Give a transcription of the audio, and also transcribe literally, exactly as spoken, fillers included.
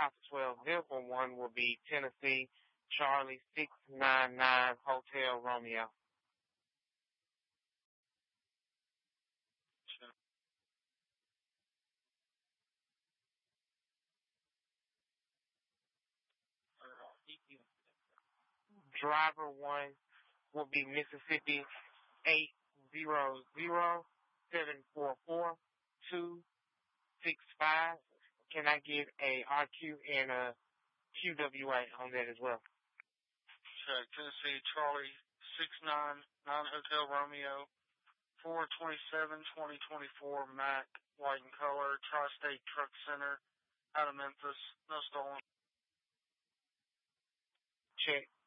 Alpha twelve vehicle one will be Tennessee Charlie six nine nine Hotel Romeo. Driver one will be Mississippi eight zero zero seven four four two six five. Can I get a R Q and a Q W A on that as well? Check. Tennessee Charlie six nine nine Hotel Romeo, four twenty-seven twenty twenty-four Mac, white in color, Tri-State Truck Center, out of Memphis. No stolen. Check.